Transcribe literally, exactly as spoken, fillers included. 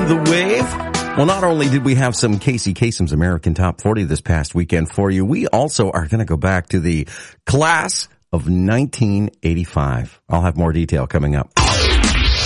The Wave. Well, not only did we have some Casey Kasem's American Top forty this past weekend for you, we also are going to go back to the class of nineteen eighty-five. I'll have more detail coming up.